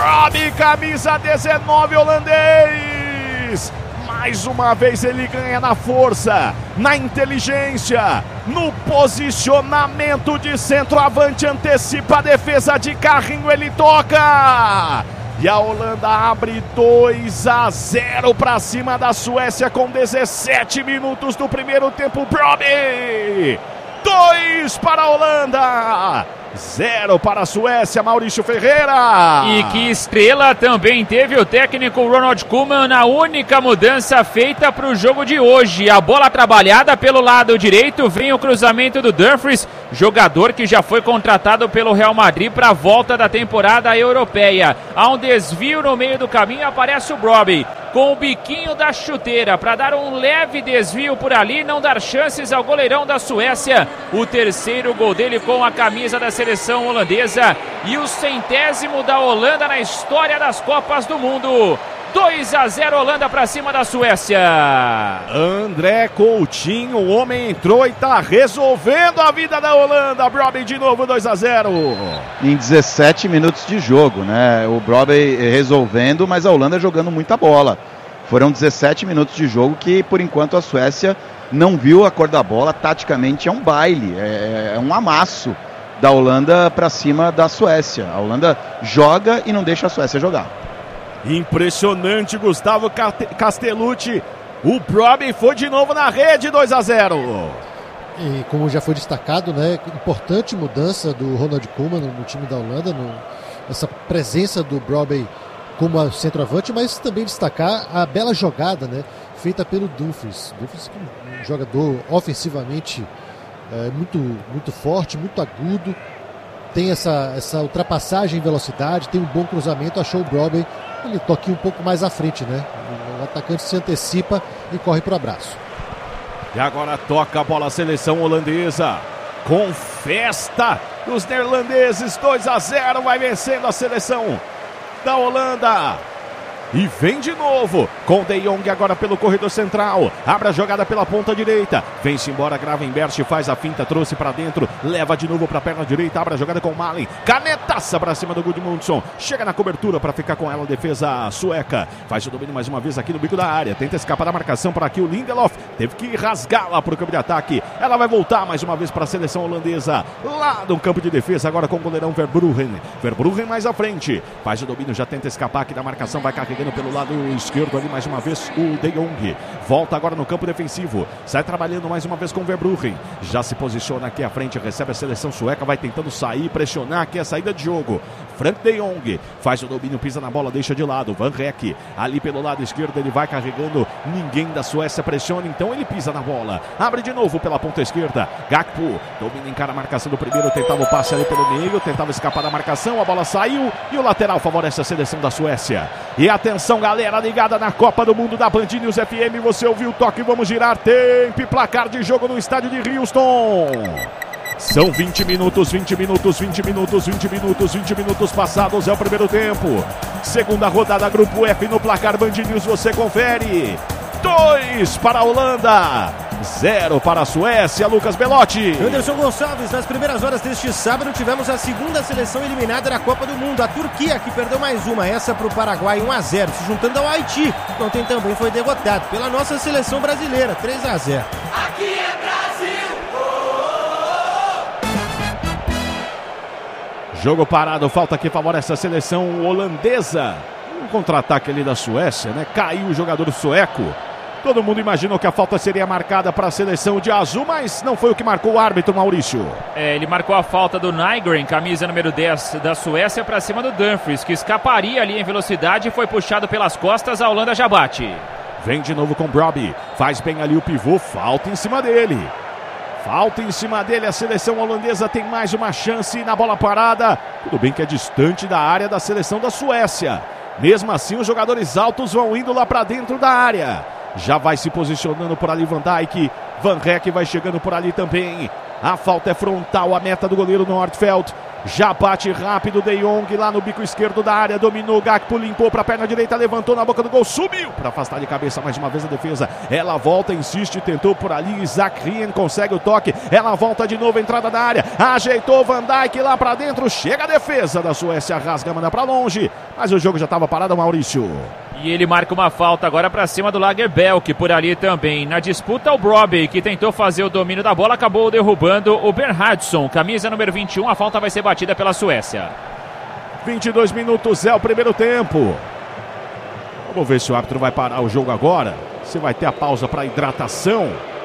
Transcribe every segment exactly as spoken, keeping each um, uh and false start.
Brobbey, camisa dezenove, holandês. Mais uma vez ele ganha na força, na inteligência, no posicionamento de centroavante, antecipa a defesa de carrinho, ele toca. E a Holanda abre dois a zero para cima da Suécia com dezessete minutos do primeiro tempo. Brobbey, dois para a Holanda, zero para a Suécia. Maurício Ferreira. E que estrela também teve o técnico Ronald Koeman na única mudança feita para o jogo de hoje. A bola trabalhada pelo lado direito, vem o cruzamento do Dumfries, jogador que já foi contratado pelo Real Madrid para a volta da temporada europeia. Há um desvio no meio do caminho, aparece o Brobbey com o biquinho da chuteira para dar um leve desvio por ali, não dar chances ao goleirão da Suécia. O terceiro gol dele com a camisa da seleção holandesa e o centésimo da Holanda na história das Copas do Mundo. dois a zero Holanda para cima da Suécia. André Coutinho, o homem entrou e está resolvendo a vida da Holanda. Brobbey de novo, dois a zero. Em dezessete minutos de jogo, né? O Brobbey resolvendo, mas a Holanda jogando muita bola. Foram dezessete minutos de jogo que, por enquanto, a Suécia não viu a cor da bola. Taticamente é um baile, é, é um amasso da Holanda para cima da Suécia. A Holanda joga e não deixa a Suécia jogar. Impressionante, Gustavo Castellucci. O Brobbey foi de novo na rede, dois a zero. E como já foi destacado, né, importante mudança do Ronald Koeman no, no time da Holanda, no, essa presença do Brobbey como centroavante, mas também destacar a bela jogada, né, feita pelo Dumfries. Dumfries é um jogador ofensivamente é, muito, muito forte, muito agudo, tem essa, essa ultrapassagem em velocidade, tem um bom cruzamento, achou o Brobbey, ele toca um pouco mais à frente, né? O atacante se antecipa e corre para o abraço. E agora toca a bola a seleção holandesa, com festa dos neerlandeses, dois a zero, vai vencendo a seleção da Holanda. E vem de novo com De Jong agora pelo corredor central. Abre a jogada pela ponta direita. Vem-se embora, Gravenberch faz a finta, trouxe para dentro. Leva de novo para a perna direita. Abre a jogada com o Malen. Canetaça para cima do Gudmundsson. Chega na cobertura para ficar com ela a defesa sueca. Faz o domínio mais uma vez aqui no bico da área. Tenta escapar da marcação para aqui o Lindelof. Teve que rasgá-la para o campo de ataque. Ela vai voltar mais uma vez para a seleção holandesa. Lá no campo de defesa agora com o goleirão Verbruggen. Verbruggen mais à frente. Faz o domínio, já tenta escapar aqui da marcação. Vai carregando pelo lado esquerdo ali mais uma vez o De Jong. Volta agora no campo defensivo. Sai trabalhando mais uma vez com o Verbruggen. Já se posiciona aqui à frente, recebe a seleção sueca, vai tentando sair, pressionar aqui a saída de jogo. Frank De Jong faz o domínio, pisa na bola, deixa de lado. Van Rek ali pelo lado esquerdo, ele vai carregando. Ninguém da Suécia pressiona, então ele pisa na bola. Abre de novo pela ponta esquerda. Gakpo domina, encara a marcação do primeiro, tentava o passe ali pelo meio, tentava escapar da marcação, a bola saiu e o lateral favorece a seleção da Suécia. E atenção, galera ligada na Copa do Mundo da Band News F M, você ouviu o toque, vamos girar, tempo e placar de jogo no estádio de Houston. São vinte minutos, vinte minutos, vinte minutos, vinte minutos, vinte minutos passados, é o primeiro tempo. Segunda rodada, Grupo F no placar Band News, você confere. Dois para a Holanda, zero para a Suécia. Lucas Belotti. Anderson Gonçalves, nas primeiras horas deste sábado tivemos a segunda seleção eliminada da Copa do Mundo, a Turquia, que perdeu mais uma, essa para o Paraguai, um a zero, se juntando ao Haiti, que ontem também foi derrotado pela nossa seleção brasileira, três a zero. Aqui é Brasil! Jogo parado, falta que favorece a seleção holandesa. Um contra-ataque ali da Suécia, né? Caiu o jogador sueco. Todo mundo imaginou que a falta seria marcada para a seleção de azul, mas não foi o que marcou o árbitro, Maurício. É, ele marcou a falta do Nygren, camisa número dez da Suécia, para cima do Dumfries, que escaparia ali em velocidade e foi puxado pelas costas. A Holanda já bate. Vem de novo com o Brobbey, faz bem ali o pivô, falta em cima dele. Falta em cima dele, a seleção holandesa tem mais uma chance na bola parada. Tudo bem que é distante da área da seleção da Suécia. Mesmo assim, os jogadores altos vão indo lá para dentro da área. Já vai se posicionando por ali Van Dijk. Van Rek vai chegando por ali também. A falta é frontal, a meta do goleiro Nordfeldt. Já bate rápido De Jong lá no bico esquerdo da área, dominou, Gakpo limpou para a perna direita, levantou na boca do gol, subiu para afastar de cabeça mais uma vez a defesa. Ela volta, insiste, tentou por ali, Isaac Rien consegue o toque, ela volta de novo, entrada da área, ajeitou Van Dijk lá para dentro, chega a defesa da Suécia, rasga, manda para longe, mas o jogo já estava parado, Maurício. E ele marca uma falta agora para cima do Lagerbielke por ali também. Na disputa, o Brobbey, que tentou fazer o domínio da bola, acabou derrubando o Bernhardsson. Camisa número vinte e um, a falta vai ser batida pela Suécia. vinte e dois minutos é o primeiro tempo. Vamos ver se o árbitro vai parar o jogo agora. Se vai ter a pausa para hidratação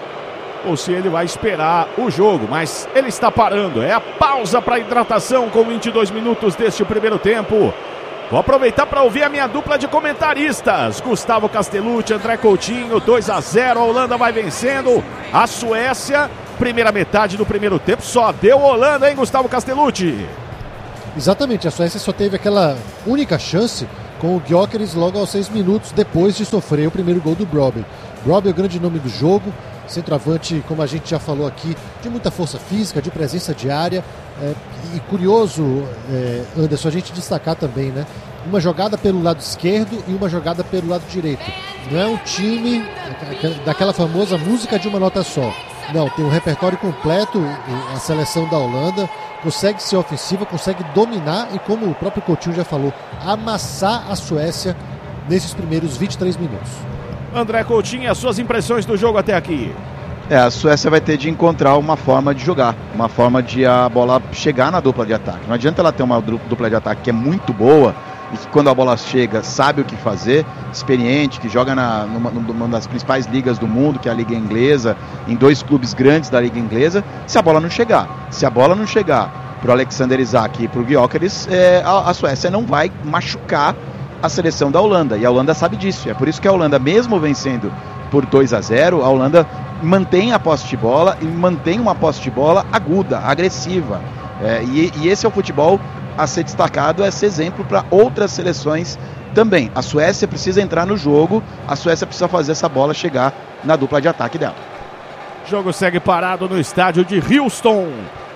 ou se ele vai esperar o jogo. Mas ele está parando. É a pausa para hidratação com vinte e dois minutos deste primeiro tempo. Vou aproveitar para ouvir a minha dupla de comentaristas. Gustavo Castellucci, André Coutinho, dois a zero. A Holanda vai vencendo a Suécia. Primeira metade do primeiro tempo só deu Holanda, hein, Gustavo Castellucci? Exatamente, a Suécia só teve aquela única chance com o Gyökeres logo aos seis minutos depois de sofrer o primeiro gol do Brobbey. Brobbey é o grande nome do jogo, centroavante, como a gente já falou aqui, de muita força física, de presença diária. É, e curioso, é, Anderson, a gente destacar também, né? Uma jogada pelo lado esquerdo e uma jogada pelo lado direito. Não é um time daquela famosa música de uma nota só. Não, tem um repertório completo, a seleção da Holanda consegue ser ofensiva, consegue dominar e, como o próprio Coutinho já falou, amassar a Suécia nesses primeiros vinte e três minutos. André Coutinho, as suas impressões do jogo até aqui? É, a Suécia vai ter de encontrar uma forma de jogar, uma forma de a bola chegar na dupla de ataque. Não adianta ela ter uma dupla de ataque que é muito boa e que quando a bola chega sabe o que fazer, experiente, que joga na, numa, numa das principais ligas do mundo, que é a Liga Inglesa, em dois clubes grandes da Liga Inglesa, se a bola não chegar. Se a bola não chegar para o Alexander Isak e para o Gyökeres, é, a, a Suécia não vai machucar a seleção da Holanda, e a Holanda sabe disso. É por isso que a Holanda, mesmo vencendo por dois a zero, a Holanda mantém a posse de bola e mantém uma posse de bola aguda, agressiva. É, e, e esse é o futebol a ser destacado, é esse exemplo para outras seleções também. A Suécia precisa entrar no jogo, a Suécia precisa fazer essa bola chegar na dupla de ataque dela. O jogo segue parado no estádio de Houston.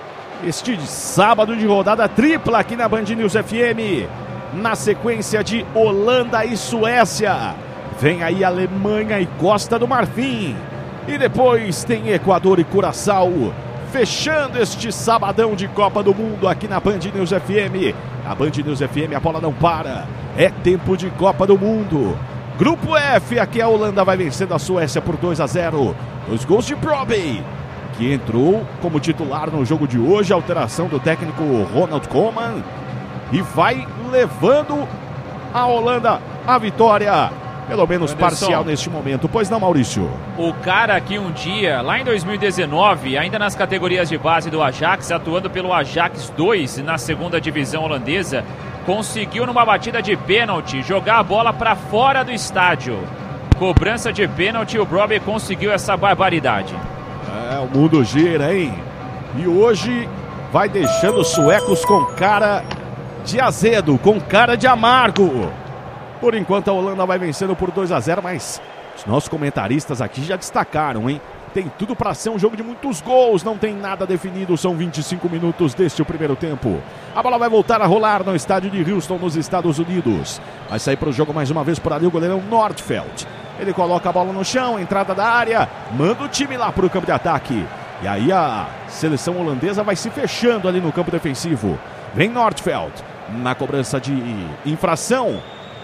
Este sábado de rodada tripla aqui na Band News F M. Na sequência de Holanda e Suécia. Vem aí Alemanha e Costa do Marfim. E depois tem Equador e Curaçao. Fechando este sabadão de Copa do Mundo aqui na Band News F M. A Band News F M, a bola não para. É tempo de Copa do Mundo. Grupo F, aqui a Holanda vai vencendo a Suécia por dois a zero. Dois gols de Brobbey, que entrou como titular no jogo de hoje. Alteração do técnico Ronald Koeman. E vai levando a Holanda à vitória. Pelo menos Anderson, parcial neste momento. Pois não, Maurício? O cara que um dia, lá em dois mil e dezenove, ainda nas categorias de base do Ajax, atuando pelo Ajax dois na segunda divisão holandesa, conseguiu numa batida de pênalti jogar a bola para fora do estádio. Cobrança de pênalti, o Brobbey conseguiu essa barbaridade. É, o mundo gira, hein? E hoje vai deixando os suecos com cara de azedo, com cara de amargo. Por enquanto a Holanda vai vencendo por dois a zero, mas os nossos comentaristas aqui já destacaram, hein? Tem tudo para ser um jogo de muitos gols, não tem nada definido, são vinte e cinco minutos deste primeiro tempo. A bola vai voltar a rolar no estádio de Houston, nos Estados Unidos. Vai sair para o jogo mais uma vez por ali o goleirão Nordfeldt. Ele coloca a bola no chão, entrada da área, manda o time lá para o campo de ataque. E aí a seleção holandesa vai se fechando ali no campo defensivo. Vem Nordfeldt na cobrança de infração.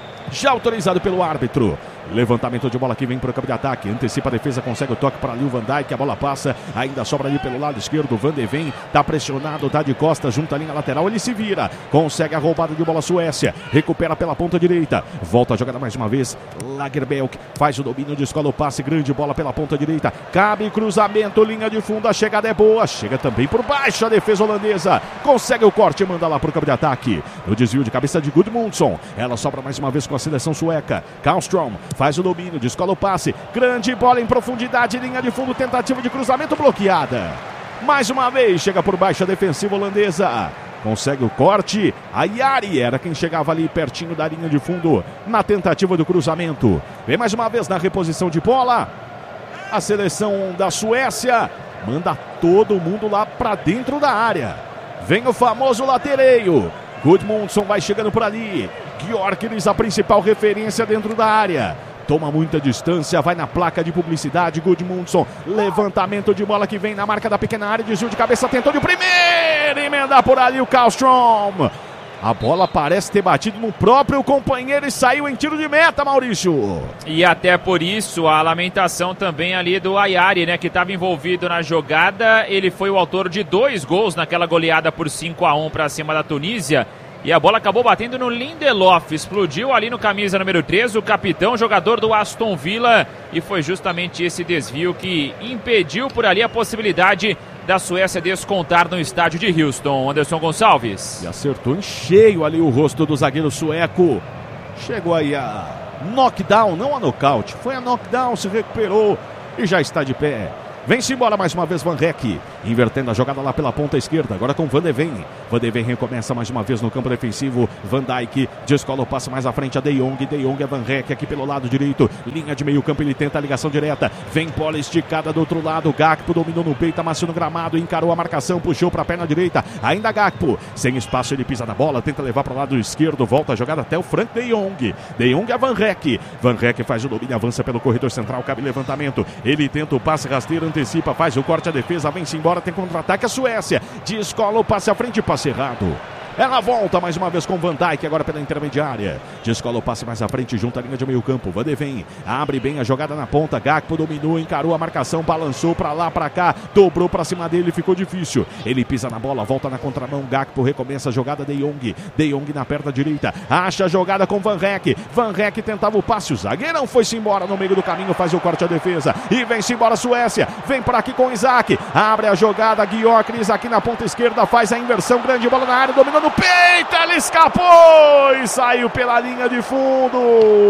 Já autorizado pelo árbitro. Levantamento de bola que vem para o campo de ataque. Antecipa a defesa, consegue o toque para ali o Van Dijk. A bola passa, ainda sobra ali pelo lado esquerdo. Van de Ven está pressionado, está de costas, junta a linha lateral. Ele se vira, consegue a roubada de bola Suécia. Recupera pela ponta direita. Volta a jogada mais uma vez. Lagerbielke faz o domínio, descola o passe. Grande bola pela ponta direita. Cabe cruzamento, linha de fundo. A chegada é boa. Chega também por baixo a defesa holandesa. Consegue o corte, manda lá para o campo de ataque. No desvio de cabeça de Gudmundsson. Ela sobra mais uma vez com a seleção sueca. Karlström faz o domínio, descola o passe, grande bola em profundidade, linha de fundo, tentativa de cruzamento bloqueada. Mais uma vez, chega por baixo a defensiva holandesa. Consegue o corte, a Yari era quem chegava ali pertinho da linha de fundo na tentativa do cruzamento. Vem mais uma vez na reposição de bola. A seleção da Suécia manda todo mundo lá pra dentro da área. Vem o famoso latereio. Gudmundsson vai chegando por ali. Gyökeres, a principal referência dentro da área. Toma muita distância, vai na placa de publicidade. Gudmundsson, levantamento de bola que vem na marca da pequena área. Desvio de cabeça, tentou de primeira. Emenda por ali o Karlström. A bola parece ter batido no próprio companheiro e saiu em tiro de meta, Maurício. E até por isso a lamentação também ali do Ayari, né, que estava envolvido na jogada. Ele foi o autor de dois gols naquela goleada por cinco a um para cima da Tunísia. E a bola acabou batendo no Lindelof, explodiu ali no camisa número treze, o capitão, jogador do Aston Villa. E foi justamente esse desvio que impediu por ali a possibilidade da Suécia descontar no estádio de Houston. Anderson Gonçalves. E acertou em cheio ali o rosto do zagueiro sueco. Chegou aí a knockdown, não a nocaute. Foi a knockdown, se recuperou e já está de pé. Vem-se embora mais uma vez Van Rek, invertendo a jogada lá pela ponta esquerda, agora com Van de Ven. Van de Ven recomeça mais uma vez no campo defensivo. Van Dijk descola o passe mais à frente a De Jong. De Jong é Van Rek aqui pelo lado direito. Linha de meio campo, ele tenta a ligação direta. Vem bola esticada do outro lado. Gakpo dominou no peito, amassou no gramado, encarou a marcação, puxou para a perna direita. Ainda Gakpo, sem espaço ele pisa na bola, tenta levar para o lado esquerdo, volta a jogada até o Frank De Jong. De Jong é Van Rek. Van Rek faz o domínio, avança pelo corredor central, cabe levantamento. Ele tenta o passe rasteiro, antecipa, faz o corte, a defesa, vem-se embora, tem contra-ataque a Suécia. Descola o passe à frente, passe errado. Ela volta mais uma vez com Van Dijk, agora pela intermediária. Descola o passe mais à frente, junto à linha de meio campo. Van de Ven abre bem a jogada na ponta. Gakpo dominou, encarou a marcação, balançou pra lá, pra cá, dobrou pra cima dele, ficou difícil. Ele pisa na bola, volta na contramão. Gakpo recomeça a jogada. De Jong, De Jong na perna direita, acha a jogada com Van Rek. Van Rek tentava o passe, o zagueirão foi-se embora no meio do caminho, faz o corte à defesa e vem-se embora a Suécia. Vem por aqui com Isaac, abre a jogada. Gyökeres aqui na ponta esquerda, faz a inversão, grande bola na área, dominando no peito, ele escapou e saiu pela linha de fundo.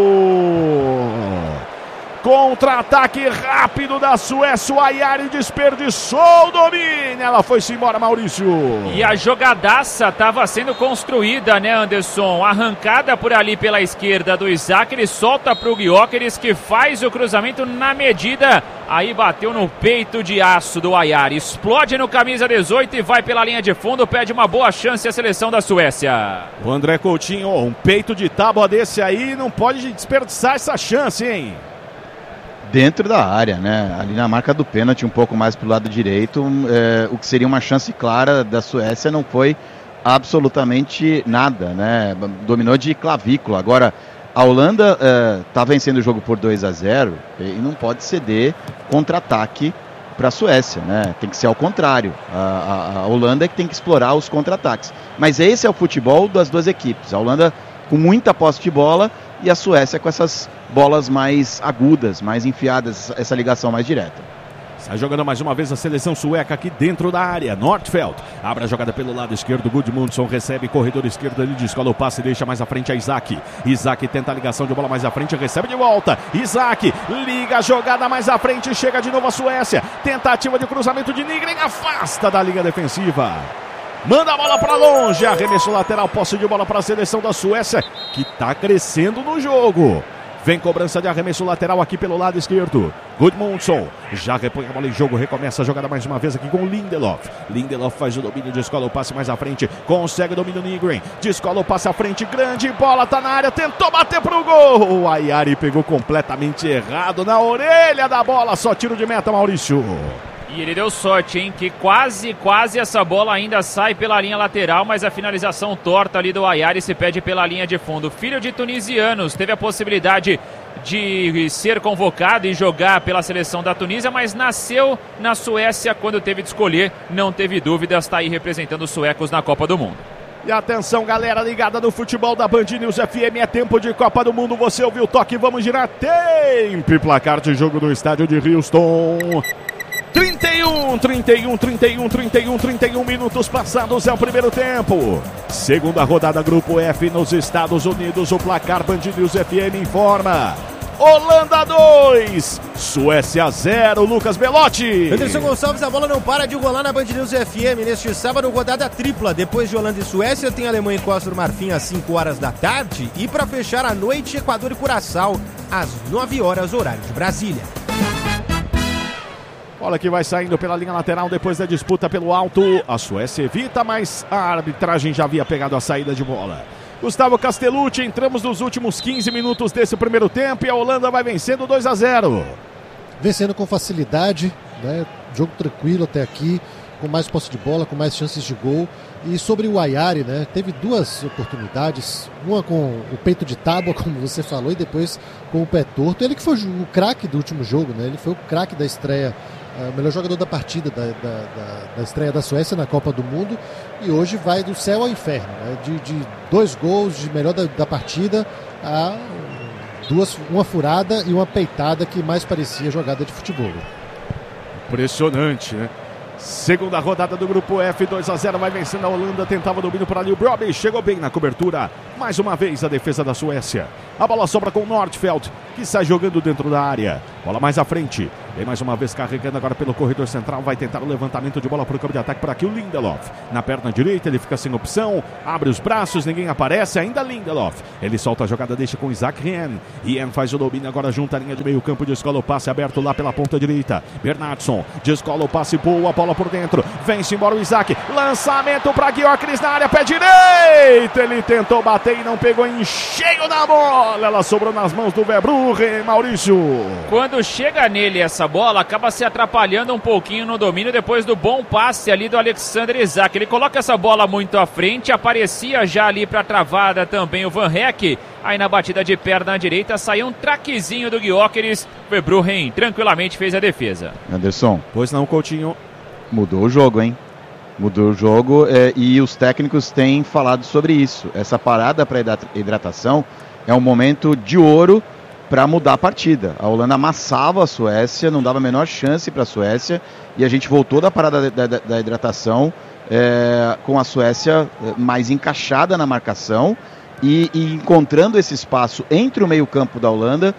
Contra-ataque rápido da Suécia, o Ayari desperdiçou o domínio, ela foi-se embora, Maurício. E a jogadaça estava sendo construída, né, Anderson? Arrancada por ali pela esquerda do Isaac, ele solta para o Gyökeres, que faz o cruzamento na medida, aí bateu no peito de aço do Ayari, explode no camisa dezoito e vai pela linha de fundo, pede uma boa chance a seleção da Suécia. O André Coutinho, um peito de tábua desse aí, não pode desperdiçar essa chance, hein? Dentro da área, né? Ali na marca do pênalti, um pouco mais pro lado direito, é, o que seria uma chance clara da Suécia não foi absolutamente nada, né? Dominou de clavícula. Agora, a Holanda está é, vencendo o jogo por dois a zero e não pode ceder contra-ataque para a Suécia, né? Tem que ser ao contrário. A, a, a Holanda é que tem que explorar os contra-ataques. Mas esse é o futebol das duas equipes. A Holanda com muita posse de bola e a Suécia com essas bolas mais agudas, mais enfiadas, essa ligação mais direta. Sai jogando mais uma vez a seleção sueca aqui dentro da área. Nordfeld abre a jogada pelo lado esquerdo. Gudmundsson recebe, corredor esquerdo, ele descola o passe, deixa mais à frente a Isaac. Isaac tenta a ligação de bola mais à frente, recebe de volta. Isaac liga a jogada mais à frente, chega de novo a Suécia. Tentativa de cruzamento de Nygren, afasta da linha defensiva. Manda a bola para longe, arremesso lateral, posse de bola para a seleção da Suécia, que está crescendo no jogo. Vem cobrança de arremesso lateral aqui pelo lado esquerdo. Gudmundsson já repõe a bola em jogo, recomeça a jogada mais uma vez aqui com Lindelof. Lindelof faz o domínio, descola o passe mais à frente, consegue o domínio Nygren, descola o passe à frente, grande bola, tá na área, tentou bater pro gol. O Ayari pegou completamente errado na orelha da bola, só tiro de meta, Maurício. E ele deu sorte, hein, que quase, quase essa bola ainda sai pela linha lateral, mas a finalização torta ali do Ayari se pede pela linha de fundo. Filho de tunisianos, teve a possibilidade de ser convocado e jogar pela seleção da Tunísia, mas nasceu na Suécia quando teve de escolher, não teve dúvidas, está aí representando os suecos na Copa do Mundo. E atenção, galera ligada no futebol da Band News F M, é tempo de Copa do Mundo, você ouviu o toque, vamos girar, tempo e placar de jogo no estádio de Houston. trinta e um, trinta e um, trinta e um, trinta e um, trinta e um minutos passados é o primeiro tempo. Segunda rodada Grupo F nos Estados Unidos, o placar Band News F M informa. Holanda dois, Suécia zero, Lucas Belotti. Anderson Gonçalves, a bola não para de rolar na Band News F M neste sábado, rodada tripla. Depois de Holanda e Suécia, tem Alemanha e Costa do Marfim às cinco horas da tarde. E para fechar a noite, Equador e Curaçao às nove horas, horário de Brasília. Bola que vai saindo pela linha lateral depois da disputa pelo alto. A Suécia evita, mas a arbitragem já havia pegado a saída de bola. Gustavo Castellucci, entramos nos últimos quinze minutos desse primeiro tempo e a Holanda vai vencendo dois a zero. Vencendo com facilidade, né? Jogo tranquilo até aqui, com mais posse de bola, com mais chances de gol. E sobre o Ayari, né? Teve duas oportunidades, uma com o peito de tábua, como você falou, e depois com o pé torto. Ele que foi o craque do último jogo, né? Ele foi o craque da estreia, o melhor jogador da partida da, da, da, da estreia da Suécia na Copa do Mundo, e hoje vai do céu ao inferno, né? de, de dois gols de melhor da, da partida a duas, uma furada e uma peitada que mais parecia jogada de futebol. Impressionante, né? Segunda rodada do grupo F, dois a zero, vai vencendo a Holanda, tentava domínio para ali, o Brobbey chegou bem na cobertura, mais uma vez a defesa da Suécia, a bola sobra com o Nordfeldt, que sai jogando dentro da área, bola mais à frente, vem mais uma vez carregando agora pelo corredor central, vai tentar o levantamento de bola para o campo de ataque, por aqui o Lindelof, na perna direita, ele fica sem opção, abre os braços, ninguém aparece, ainda Lindelof, ele solta a jogada, deixa com Isaac Rien, Rien faz o domínio, agora junta a linha de meio campo, descola o passe aberto lá pela ponta direita, Bernardsson, descola o passe, boa, bola por dentro, vem-se embora o Isaac, lançamento para Gyökeres na área, pé direito, ele tentou bater e não pegou em cheio na bola, ela sobrou nas mãos do Verbruggen, Maurício. Quando chega nele essa bola, acaba se atrapalhando um pouquinho no domínio depois do bom passe ali do Alexander Isaac, ele coloca essa bola muito à frente, aparecia já ali para a travada também o Van Heck, aí na batida de perna direita saiu um traquezinho do Gyökeres, Verbruggen tranquilamente fez a defesa. Anderson. Pois não, Coutinho. Mudou o jogo, hein? Mudou o jogo é, e os técnicos têm falado sobre isso. Essa parada para hidratação é um momento de ouro para mudar a partida. A Holanda amassava a Suécia, não dava a menor chance para a Suécia e a gente voltou da parada da, da, da hidratação é, com a Suécia mais encaixada na marcação e, e encontrando esse espaço entre o meio-campo da Holanda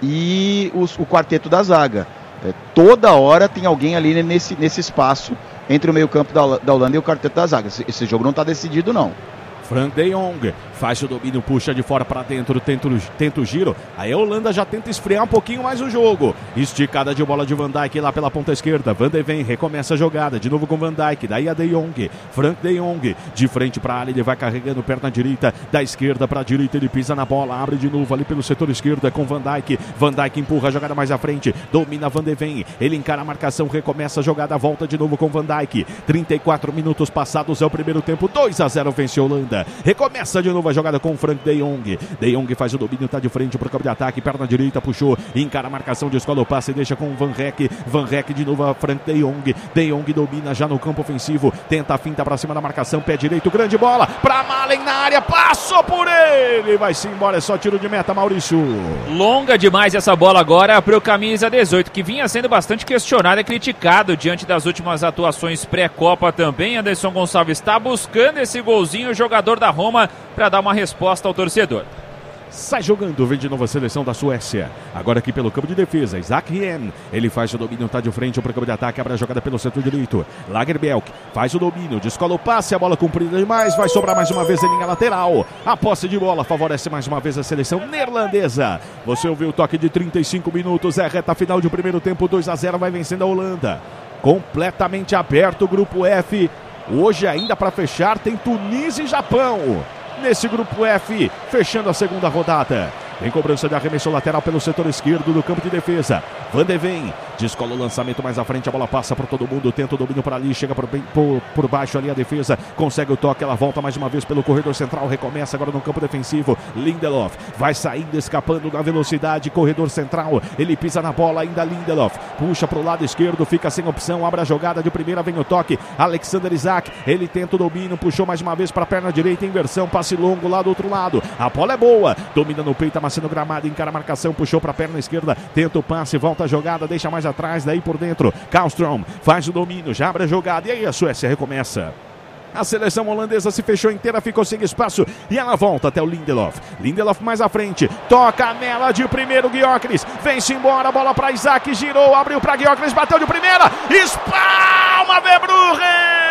e os, o quarteto da zaga. É, toda hora tem alguém ali nesse, nesse espaço entre o meio-campo da, da Holanda e o quarteto da zaga. Esse, esse jogo não está decidido, não. Frank de Jong faz o domínio, puxa de fora para dentro, tenta, tenta o giro. Aí a Holanda já tenta esfriar um pouquinho mais o jogo. Esticada de bola de Van Dijk lá pela ponta esquerda. Van de Ven recomeça a jogada, de novo com Van Dijk. Daí a de Jong, Frank de Jong de frente para a área, ele vai carregando perna direita, da esquerda para a direita, ele pisa na bola, abre de novo ali pelo setor esquerdo com Van Dijk. Van Dijk empurra a jogada mais à frente, domina Van de Ven, ele encara a marcação, recomeça a jogada, volta de novo com Van Dijk. trinta e quatro minutos passados, é o primeiro tempo, dois a zero vence a Holanda. Recomeça de novo a jogada com Frank de Jong. De Jong faz o domínio, tá de frente pro campo de ataque, perna direita, puxou, encara a marcação, descola o passe, deixa com Van Heck. Van Heck de novo a Frank de Jong. De Jong domina já no campo ofensivo, tenta a finta pra cima da marcação, pé direito, grande bola pra Malen na área, passou por ele, vai-se embora, é só tiro de meta, Maurício. Longa demais essa bola agora pro camisa dezoito, que vinha sendo bastante questionado e criticado diante das últimas atuações pré-copa também. Anderson Gonçalves está buscando esse golzinho, o jogador da Roma, para dar uma resposta ao torcedor. Sai jogando, vem de novo a seleção da Suécia. Agora aqui pelo campo de defesa, Isaac Rien. Ele faz o domínio, tá de frente para o campo de ataque, abre a jogada pelo setor direito. Lagerbielke faz o domínio, descola o passe, a bola comprida demais, vai sobrar mais uma vez em linha lateral. A posse de bola favorece mais uma vez a seleção neerlandesa. Você ouviu o toque de trinta e cinco minutos, é a reta final de primeiro tempo, dois a zero, vai vencendo a Holanda. Completamente aberto o grupo F. Hoje ainda para fechar tem Tunísia e Japão. Nesse grupo F, fechando a segunda rodada. Em cobrança de arremesso lateral pelo setor esquerdo do campo de defesa. Van de Ven descola o lançamento mais à frente, a bola passa por todo mundo, tenta o domínio para ali, chega por, bem, por, por baixo ali a defesa, consegue o toque, ela volta mais uma vez pelo corredor central, recomeça agora no campo defensivo. Lindelof vai saindo, escapando da velocidade, corredor central, ele pisa na bola ainda, Lindelof puxa para o lado esquerdo, fica sem opção, abre a jogada de primeira, vem o toque, Alexander Isaac, ele tenta o domínio, puxou mais uma vez para a perna direita, inversão, passe longo lá do outro lado, a bola é boa, domina no peito, amassando o gramado, encara a marcação, puxou para a perna esquerda, tenta o passe, volta a jogada, deixa mais atrás, daí por dentro, Karlström faz o domínio, já abre a jogada, e aí a Suécia recomeça. A seleção holandesa se fechou inteira, ficou sem espaço e ela volta até o Lindelof. Lindelof mais à frente, toca nela de primeiro, Gyökeres, vem-se embora, bola para Isaac, girou, abriu para Gyökeres, bateu de primeira, espalma Verbruggen!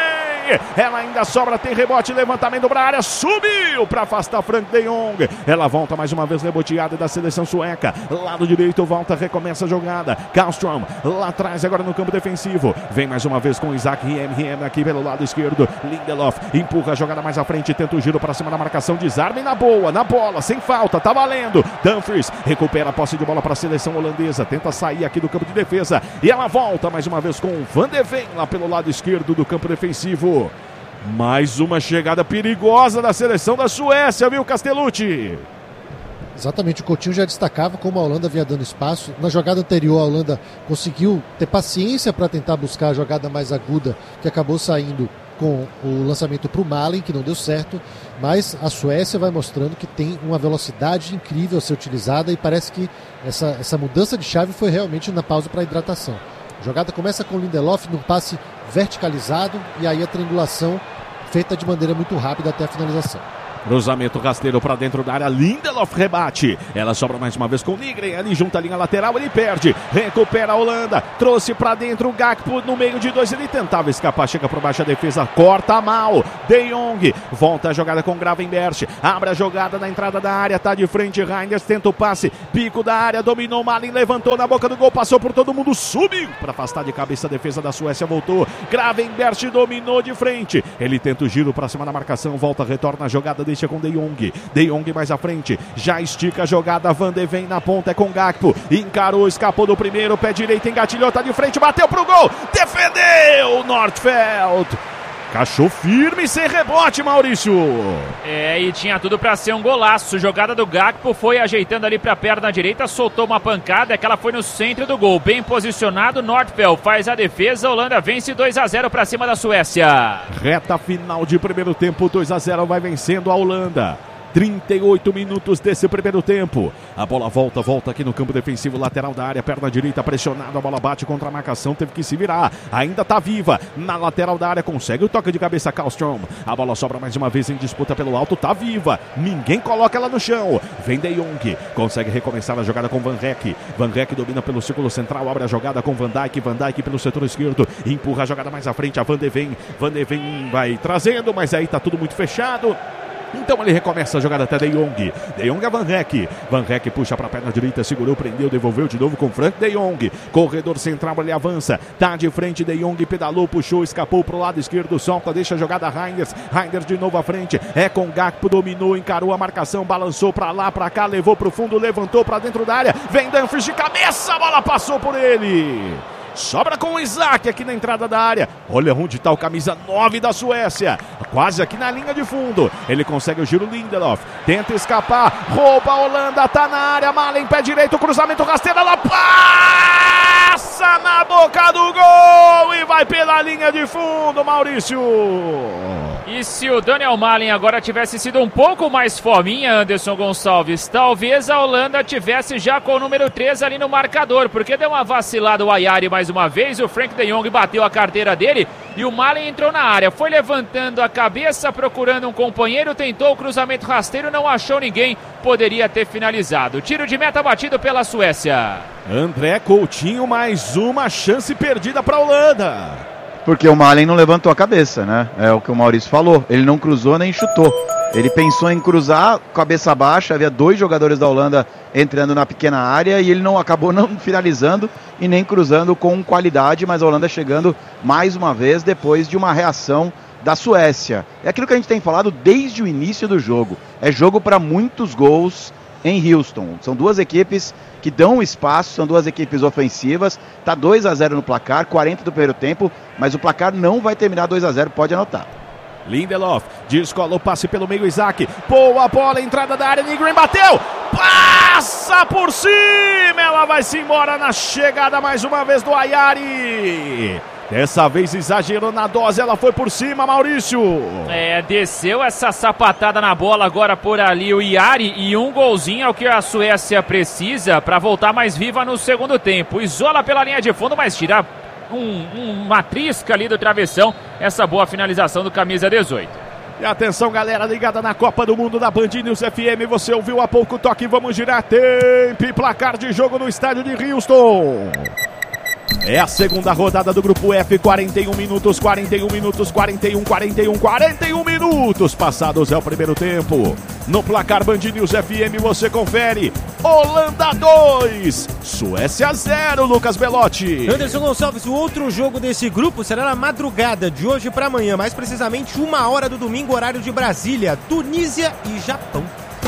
ela ainda sobra, tem rebote, levantamento para a área, subiu para afastar Frank de Jong. Ela volta mais uma vez reboteada da seleção sueca. Lado direito, volta, recomeça a jogada. Karlström lá atrás, agora no campo defensivo. Vem mais uma vez com Isaac Riem, Riem aqui pelo lado esquerdo. Lindelof empurra a jogada mais à frente, tenta o giro para cima da marcação. Desarme na boa, na bola, sem falta, tá valendo. Dumfries recupera a posse de bola para a seleção holandesa. Tenta sair aqui do campo de defesa. E ela volta mais uma vez com Van de Ven lá pelo lado esquerdo do campo defensivo. Mais uma chegada perigosa da seleção da Suécia, viu, Castellucci? Exatamente, o Coutinho já destacava como a Holanda vinha dando espaço. Na jogada anterior, a Holanda conseguiu ter paciência para tentar buscar a jogada mais aguda, que acabou saindo com o lançamento para o Malen, que não deu certo. Mas a Suécia vai mostrando que tem uma velocidade incrível a ser utilizada e parece que essa, essa mudança de chave foi realmente na pausa para hidratação. A jogada começa com o Lindelof num passe verticalizado e aí a triangulação feita de maneira muito rápida até a finalização. Cruzamento rasteiro para dentro da área, Lindelof rebate, ela sobra mais uma vez com o Nygren, ali junta a linha lateral, ele perde, recupera a Holanda, trouxe para dentro o Gakpo no meio de dois, ele tentava escapar, chega por baixo a defesa, corta mal, De Jong, volta a jogada com Gravenberch, abre a jogada na entrada da área, tá de frente, Reinders tenta o passe, pico da área, dominou, Malen levantou na boca do gol, passou por todo mundo, subiu para afastar de cabeça a defesa da Suécia, voltou, Gravenberch dominou de frente, ele tenta o giro para cima da marcação, volta, retorna a jogada, deixa com De Jong, De Jong mais à frente, já estica a jogada, Van de Ven na ponta, é com Gakpo, encarou, escapou do primeiro, pé direito, engatilhou, tá de frente, bateu pro gol, defendeu, Nordfeldt, cachou firme, sem rebote, Maurício. É, e tinha tudo pra ser um golaço, jogada do Gakpo, foi ajeitando ali pra perna direita, soltou uma pancada, é que ela foi no centro do gol, bem posicionado, Nordfeldt faz a defesa, Holanda vence dois a zero pra cima da Suécia. Reta final de primeiro tempo, dois a zero vai vencendo a Holanda. trinta e oito minutos desse primeiro tempo. A bola volta, volta aqui no campo defensivo, lateral da área, perna direita pressionado, a bola bate contra a marcação, teve que se virar. Ainda tá viva, na lateral da área, consegue o toque de cabeça, Karlström. A bola sobra mais uma vez em disputa pelo alto, tá viva, ninguém coloca ela no chão. Vem De Jong, consegue recomeçar a jogada com Van Rek. Van Rek domina pelo círculo central, abre a jogada com Van Dijk, Van Dijk pelo setor esquerdo, empurra a jogada mais à frente, a Van de Ven. Van de Ven vai trazendo, mas aí tá tudo muito fechado. Então ele recomeça a jogada até De Jong. De Jong a Van Rek. Van Rek puxa para a perna direita, segurou, prendeu, devolveu de novo com Frank De Jong. Corredor central, ele avança. Tá de frente, De Jong pedalou, puxou, escapou pro lado esquerdo, solta, deixa a jogada Reinders. Reinders de novo à frente. É com Gakpo, dominou, encarou a marcação, balançou para lá, para cá, levou pro fundo, levantou para dentro da área. Vem Dumfries de cabeça, a bola passou por ele. Sobra com o Isaac aqui na entrada da área. Olha onde está o camisa nove da Suécia. Quase aqui na linha de fundo. Ele consegue o giro, Lindelof. Tenta escapar. Rouba a Holanda. Tá na área. Malen, pé direito. Cruzamento rasteiro. Ela passa na boca do gol. E vai pela linha de fundo, Maurício. E se o Daniel Malen agora tivesse sido um pouco mais fominha, Anderson Gonçalves, talvez a Holanda tivesse já com o número três ali no marcador, porque deu uma vacilada o Ayari mais uma vez, o Frank de Jong bateu a carteira dele e o Malen entrou na área, foi levantando a cabeça, procurando um companheiro, tentou o cruzamento rasteiro, não achou ninguém, poderia ter finalizado. Tiro de meta batido pela Suécia. André Coutinho, mais uma chance perdida para a Holanda. Porque o Malen não levantou a cabeça, né? É o que o Maurício falou. Ele não cruzou nem chutou. Ele pensou em cruzar, cabeça baixa. Havia dois jogadores da Holanda entrando na pequena área e ele não acabou não finalizando e nem cruzando com qualidade. Mas a Holanda chegando mais uma vez depois de uma reação da Suécia. É aquilo que a gente tem falado desde o início do jogo. É jogo para muitos gols em Houston. São duas equipes que dão espaço, são duas equipes ofensivas. Está dois a zero no placar, quarenta do primeiro tempo, mas o placar não vai terminar dois a zero, pode anotar. Lindelof, descola o passe pelo meio, Isaac. Boa bola, entrada da área, Nygren bateu. Passa por cima, ela vai se embora na chegada mais uma vez do Ayari. Dessa vez exagerou na dose, ela foi por cima, Maurício. É, desceu essa sapatada na bola agora por ali o Ayari e um golzinho é o que a Suécia precisa para voltar mais viva no segundo tempo. Isola pela linha de fundo, mas tira um, uma trisca ali do travessão. Essa boa finalização do camisa dezoito. E atenção, galera ligada na Copa do Mundo da Band News F M, você ouviu há pouco o toque, vamos girar tempo e placar de jogo no estádio de Houston. É a segunda rodada do Grupo F, quarenta e um minutos, quarenta e um minutos, quarenta e um, quarenta e um, quarenta e um minutos passados é o primeiro tempo. No placar Band News F M você confere. Holanda dois, Suécia zero, Lucas Belotti. Anderson Gonçalves, o outro jogo desse grupo será na madrugada de hoje para amanhã, mais precisamente uma hora do domingo, horário de Brasília, Tunísia e Japão.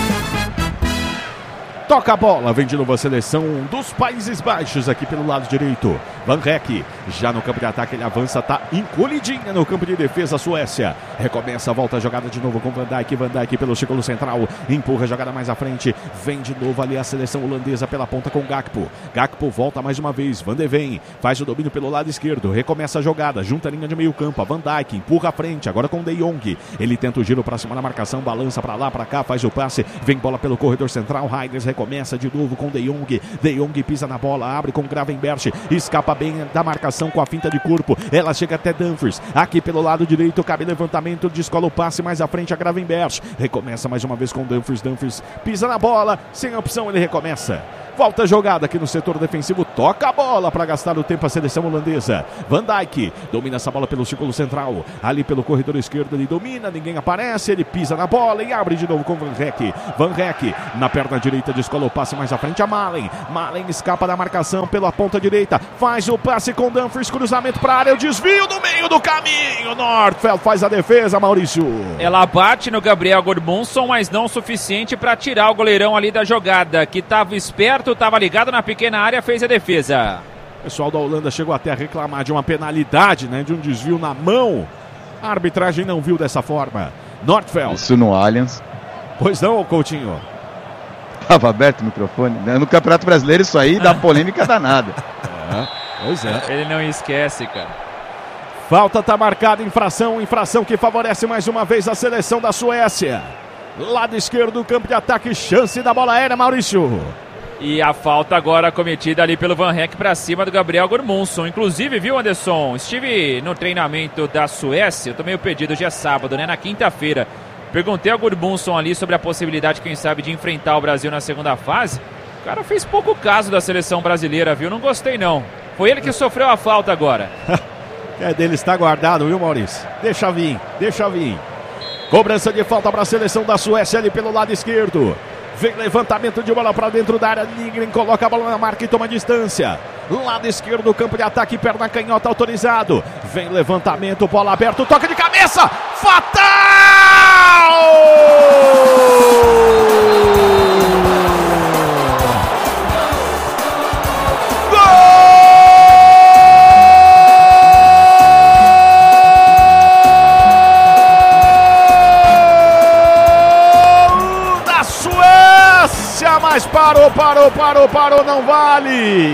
Toca a bola, vem de novo a seleção dos Países Baixos aqui pelo lado direito. Van Heck, já no campo de ataque, ele avança, tá encolhidinha no campo de defesa, a Suécia. Recomeça, volta a jogada de novo com Van Dijk, Van Dijk pelo círculo central, empurra a jogada mais à frente, vem de novo ali a seleção holandesa pela ponta com Gakpo. Gakpo volta mais uma vez, Van de Ven faz o domínio pelo lado esquerdo, recomeça a jogada, junta a linha de meio campo, a Van Dijk empurra à frente, agora com De Jong. Ele tenta o giro pra cima na marcação, balança pra lá, pra cá, faz o passe, vem bola pelo corredor central, Reinders começa de novo com De Jong, De Jong pisa na bola, abre com Gravenberch, escapa bem da marcação com a finta de corpo, ela chega até Dumfries, aqui pelo lado direito, cabe levantamento, descola o passe mais à frente a Gravenberch, recomeça mais uma vez com Dumfries, Dumfries pisa na bola, sem opção ele recomeça. Volta a jogada aqui no setor defensivo, toca a bola para gastar o tempo a seleção holandesa. Van Dijk domina essa bola pelo círculo central, ali pelo corredor esquerdo ele domina, ninguém aparece, ele pisa na bola e abre de novo com Van Heck. Van Heck na perna direita descola o passe mais à frente a Malen. Malen escapa da marcação pela ponta direita, faz o passe com Dumfries, cruzamento para a área, o desvio no meio do caminho. Nordfeldt faz a defesa, Maurício. Ela bate no Gabriel Gudmundsson, mas não o suficiente para tirar o goleirão ali da jogada, que estava esperto, estava ligado na pequena área, fez a defesa. O pessoal da Holanda chegou até a reclamar de uma penalidade, né, de um desvio na mão. A arbitragem não viu dessa forma. Nordfeldt. Isso no Allianz. Pois não, Coutinho? Tava aberto o microfone. No Campeonato Brasileiro isso aí dá polêmica danada. É, pois é. Ele não esquece, cara. Falta tá marcada, infração, infração que favorece mais uma vez a seleção da Suécia. Lado esquerdo do campo de ataque, chance da bola aérea, Maurício. E a falta agora cometida ali pelo Van Heck para cima do Gabriel Gudmundsson. Inclusive, viu, Anderson? Estive no treinamento da Suécia, eu tomei o pedido hoje é sábado, né? Na quinta-feira. Perguntei ao Gudmundsson ali sobre a possibilidade, quem sabe, de enfrentar o Brasil na segunda fase. O cara fez pouco caso da seleção brasileira, viu? Não gostei, não. Foi ele que sofreu a falta agora. É dele, está guardado, viu, Maurício? Deixa vir, deixa vir. Cobrança de falta para a seleção da Suécia ali pelo lado esquerdo. Vem levantamento de bola para dentro da área. Nygren coloca a bola na marca e toma distância. Lado esquerdo do campo de ataque, perna canhota autorizado. Vem levantamento, bola aberta, toca de cabeça. Fatal! Mas parou, parou, parou, parou, não vale.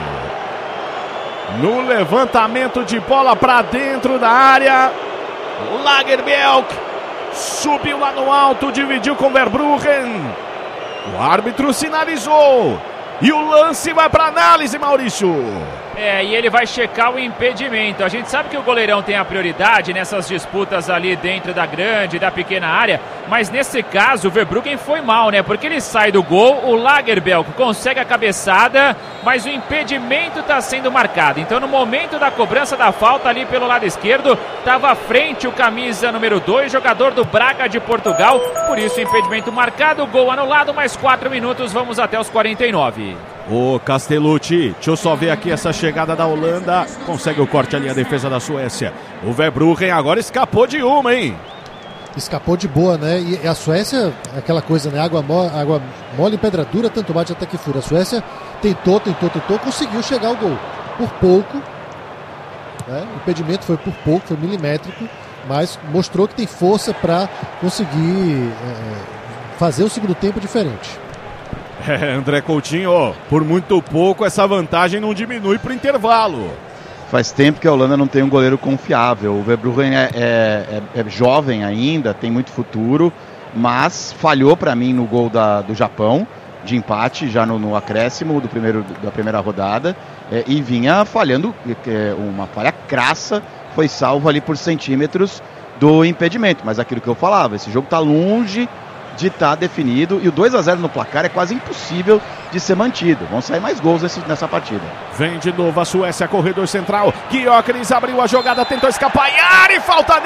No levantamento de bola para dentro da área, Lagerbielke subiu lá no alto, dividiu com Verbruggen. O árbitro sinalizou e o lance vai para análise, Maurício. É, e ele vai checar o impedimento. A gente sabe que o goleirão tem a prioridade nessas disputas ali dentro da grande e da pequena área, mas nesse caso o Verbruggen foi mal, né? Porque ele sai do gol, o Lagerbielke consegue a cabeçada, mas o impedimento está sendo marcado. Então no momento da cobrança da falta ali pelo lado esquerdo, estava à frente o camisa número dois, jogador do Braga de Portugal. Por isso o impedimento marcado, gol anulado, mais quatro minutos, vamos até os quarenta e nove. O Castellucci, deixa eu só ver aqui essa chegada da Holanda. Consegue o corte ali, a defesa da Suécia. O Verbruggen agora escapou de uma, hein? Escapou de boa, né? E a Suécia, aquela coisa, né? Água, mo água mole em pedra dura, tanto bate até que fura. A Suécia tentou, tentou, tentou, conseguiu chegar ao gol. Por pouco, né? O impedimento foi por pouco, foi milimétrico, mas mostrou que tem força para conseguir é, fazer o segundo tempo diferente. É, André Coutinho, por muito pouco essa vantagem não diminui para o intervalo. Faz tempo que a Holanda não tem um goleiro confiável. O Verbruggen é, é, é, é jovem ainda, tem muito futuro, mas falhou para mim no gol da, do Japão, de empate, já no, no acréscimo do primeiro, da primeira rodada, é, e vinha falhando, é, uma falha crassa, foi salvo ali por centímetros do impedimento. Mas aquilo que eu falava, esse jogo está longe de estar tá definido, e o dois a zero no placar é quase impossível de ser mantido. Vão sair mais gols nesse, nessa partida. Vem de novo a Suécia, corredor central. Gyökeres abriu a jogada, tentou escapar. E falta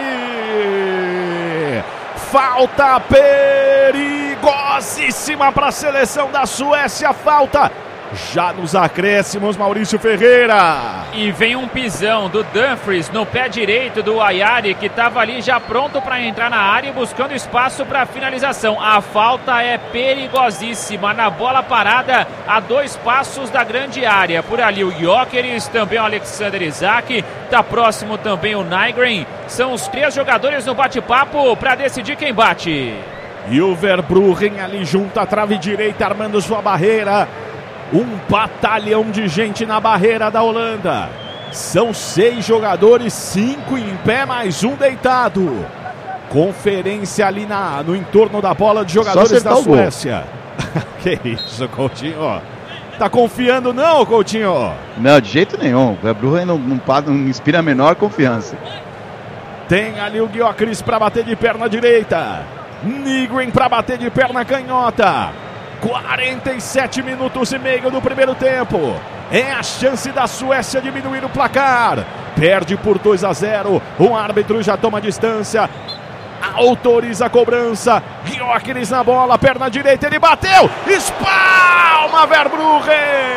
nele! Falta perigosíssima para a seleção da Suécia. Falta já nos acréscimos, Maurício Ferreira. E vem um pisão do Dumfries no pé direito do Ayari, que estava ali já pronto para entrar na área e buscando espaço para finalização. A falta é perigosíssima na bola parada a dois passos da grande área. Por ali o Gyökeres, também o Alexander Isak, está próximo também o Nygren. São os três jogadores no bate-papo para decidir quem bate. E o Verbruggen ali junto à trave direita, armando sua barreira. Um batalhão de gente na barreira da Holanda. São seis jogadores, cinco em pé, mais um deitado. Conferência ali na, no entorno da bola de jogadores da Suécia. Que isso, Coutinho? Tá confiando não, Coutinho? Não, de jeito nenhum. O Verbruggen não, não, não inspira a menor confiança. Tem ali o Gyökeres para bater de perna direita. Nygren para bater de perna canhota. quarenta e sete minutos e meio do primeiro tempo. É a chance da Suécia diminuir o placar. Perde por dois a zero. O árbitro já toma distância. Autoriza a cobrança. Gyökeres na bola, perna direita, ele bateu. Espalma Verbruggen.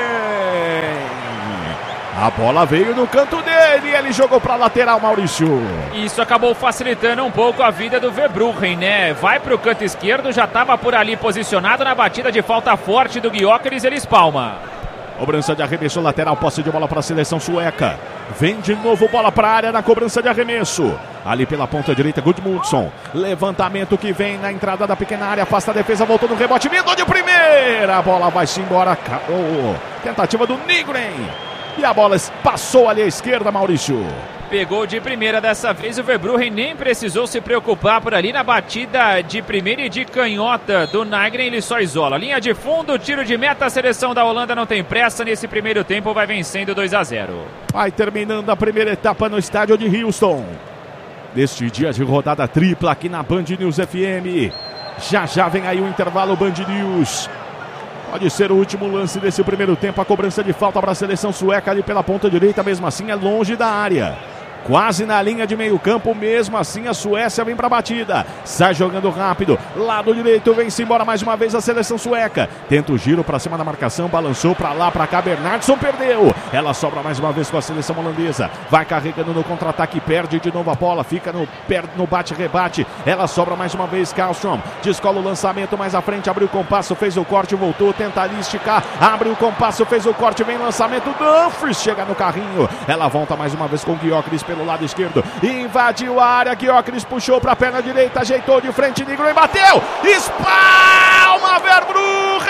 A bola veio no canto dele e ele jogou para lateral, Maurício. Isso acabou facilitando um pouco a vida do Verbruggen, né? Vai para o canto esquerdo, já estava por ali posicionado na batida de falta forte do Gyökeres, ele espalma. Cobrança de arremesso lateral, posse de bola para a seleção sueca. Vem de novo bola para a área na cobrança de arremesso. Ali pela ponta direita, Gudmundsson. Levantamento que vem na entrada da pequena área, afasta a defesa, voltou no rebote, vindo de primeira. A bola vai-se embora. Oh, tentativa do Nygren. E a bola passou ali à esquerda, Maurício. Pegou de primeira dessa vez, o Verbruggen nem precisou se preocupar por ali na batida de primeira e de canhota do Nygren, ele só isola. Linha de fundo, tiro de meta, a seleção da Holanda não tem pressa nesse primeiro tempo, vai vencendo dois a zero. Vai terminando a primeira etapa no estádio de Houston. Neste dia de rodada tripla aqui na Band News F M. Já já vem aí o intervalo Band News. Pode ser o último lance desse primeiro tempo. A cobrança de falta para a seleção sueca ali pela ponta direita. Mesmo assim é longe da área. Quase na linha de meio campo. Mesmo assim a Suécia vem para a batida. Sai jogando rápido. Lado direito vem-se embora mais uma vez a seleção sueca. Tenta o giro para cima da marcação. Balançou para lá, para cá. Bernardsson perdeu. Ela sobra mais uma vez com a seleção holandesa. Vai carregando no contra-ataque. Perde de novo a bola. Fica no, no bate-rebate. Ela sobra mais uma vez. Karlström descola o lançamento mais à frente. Abriu o compasso. Fez o corte. Voltou. Tenta ali esticar. Abre o compasso. Fez o corte. Vem lançamento. Dumfries chega no carrinho. Ela volta mais uma vez com o Gyökeres pelo lado esquerdo, invadiu a área, Gyökeres puxou para a perna direita, ajeitou de frente, Nygren bateu, espalma Verbruggen,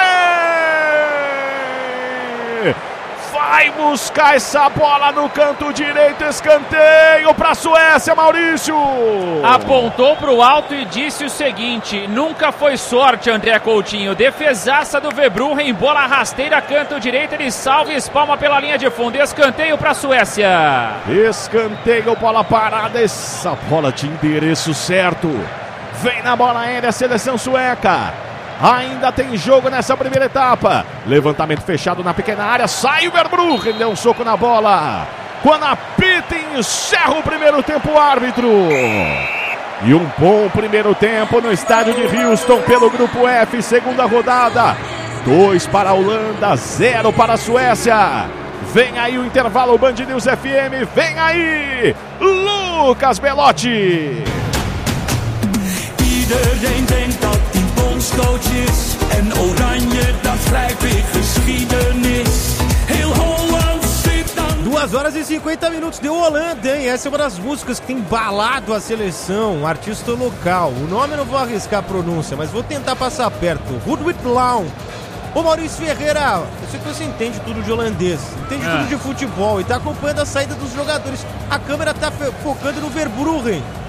vai buscar essa bola no canto direito, escanteio para a Suécia, Maurício. Apontou para o alto e disse o seguinte: nunca foi sorte, André Coutinho. Defesaça do Verbruggen, bola rasteira, canto direito, ele salva e espalma pela linha de fundo. Escanteio para a Suécia. Escanteio, bola parada, essa bola tinha endereço certo. Vem na bola aérea a seleção sueca. Ainda tem jogo nessa primeira etapa. Levantamento fechado na pequena área. Sai o Verbruggen, deu um soco na bola. Quando apita, encerra o primeiro tempo o árbitro. E um bom primeiro tempo no estádio de Houston pelo Grupo F, segunda rodada. Dois para a Holanda, zero para a Suécia. Vem aí o intervalo Band News F M. Vem aí Lucas Belotti. Iedereen denkt dat die bondscoach is. En oranje, dat schrijf ik geschiedenis. Heel Holland zit dan... duas horas e cinquenta minutos deu Holanda, hein? Essa é uma das músicas que tem embalado a seleção, um artista local. O nome eu não vou arriscar a pronúncia, mas vou tentar passar perto. Rudwig Laum. Ô Maurício Ferreira, eu sei que você entende tudo de holandês, entende é. tudo de futebol e tá acompanhando a saída dos jogadores. A câmera tá focando no Verbruggen.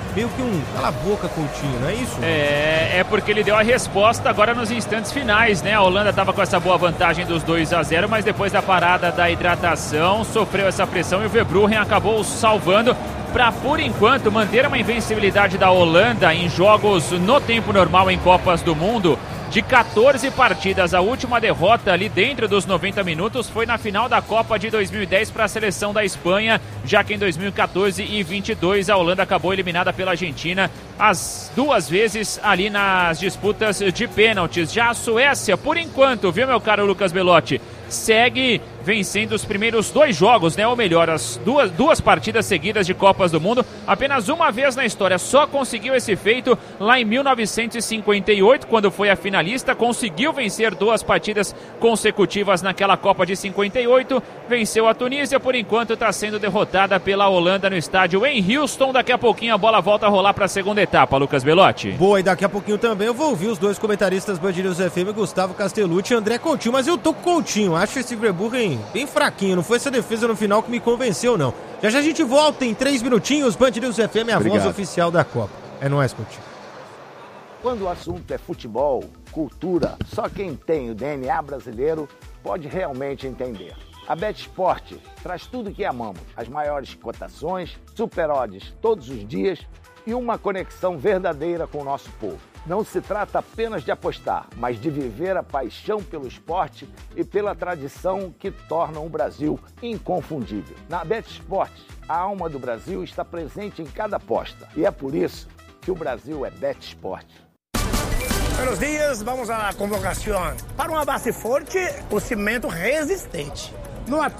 meio que um cala a boca, Coutinho, não é isso? É, é porque ele deu a resposta agora nos instantes finais, né? A Holanda estava com essa boa vantagem dos dois a zero, mas depois da parada da hidratação, sofreu essa pressão e o Verbruggen acabou salvando para, por enquanto, manter uma invencibilidade da Holanda em jogos no tempo normal em Copas do Mundo. De quatorze partidas, a última derrota ali dentro dos noventa minutos foi na final da Copa de dois mil e dez para a seleção da Espanha, já que em dois mil e quatorze e vinte e dois a Holanda acabou eliminada pela Argentina as duas vezes ali nas disputas de pênaltis. Já a Suécia, por enquanto, viu, meu caro Lucas Belotti, segue vencendo os primeiros dois jogos, né? Ou melhor, as duas, duas partidas seguidas de Copas do Mundo. Apenas uma vez na história só conseguiu esse feito lá em mil novecentos e cinquenta e oito, quando foi a finalista. Conseguiu vencer duas partidas consecutivas naquela Copa de cinquenta e oito. Venceu a Tunísia, por enquanto está sendo derrotada pela Holanda no estádio em Houston. Daqui a pouquinho a bola volta a rolar para a segunda etapa, Lucas Belotti. Boa, e daqui a pouquinho também eu vou ouvir os dois comentaristas Band News F M, Gustavo Castellucci e André Coutinho. Mas eu tô com o Coutinho, acho esse Verbruggen bem fraquinho, não foi essa defesa no final que me convenceu, não. Já já a gente volta em três minutinhos, Band News F M, a Obrigado. voz oficial da Copa. É nóis, Coutinho. Quando o assunto é futebol, cultura, só quem tem o D N A brasileiro pode realmente entender. A BetSport traz tudo que amamos, as maiores cotações, super odds todos os dias e uma conexão verdadeira com o nosso povo. Não se trata apenas de apostar, mas de viver a paixão pelo esporte e pela tradição que tornam o Brasil inconfundível. Na BetSport, a alma do Brasil está presente em cada aposta e é por isso que o Brasil é BetSport. Buenos dias, vamos à convocação. Para uma base forte, o cimento resistente. No